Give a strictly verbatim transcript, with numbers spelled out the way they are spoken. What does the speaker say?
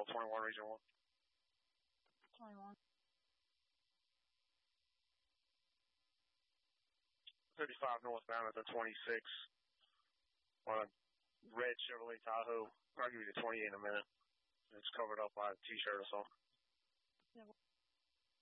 Control twenty-one, Region one. twenty-one. fifty-five northbound at the twenty-six on a red Chevrolet Tahoe. I'll give you the twenty in a minute. It's covered up by a t-shirt or something. Yeah.